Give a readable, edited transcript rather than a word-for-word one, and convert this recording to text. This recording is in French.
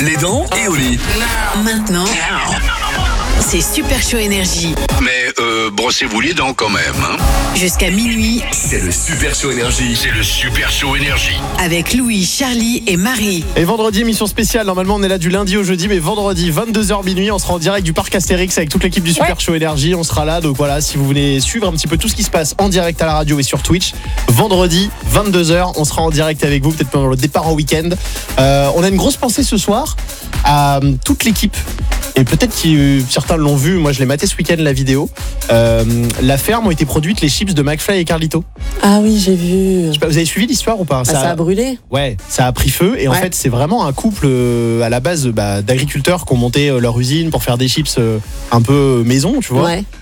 les dents et au lit. Maintenant, c'est Super Show Énergie. Mais brossez-vous les dents quand même, hein. Jusqu'à minuit, C'est le Super Show Énergie. C'est le Super Show Énergie. avec Louis, Charlie et Marie. Et vendredi, émission spéciale. Normalement, on est là du lundi au jeudi, mais vendredi, 22h minuit, on sera en direct du parc Astérix avec toute l'équipe du Super Show Énergie. On sera là. Donc voilà, si vous voulez suivre un petit peu tout ce qui se passe en direct à la radio et sur Twitch, vendredi, 22h, on sera en direct avec vous, peut-être pendant le départ en week-end. On a une grosse pensée ce soir à toute l'équipe. Et peut-être que certains l'ont vu, moi je l'ai maté ce week-end la vidéo. La ferme ont été produites les chips de McFly et Carlito. Ah oui, j'ai vu. Je sais pas, vous avez suivi l'histoire ou pas? Ça a brûlé. Ouais, ça a pris feu et en fait c'est vraiment un couple à la base d'agriculteurs qui ont monté leur usine pour faire des chips un peu maison, tu vois. Ouais.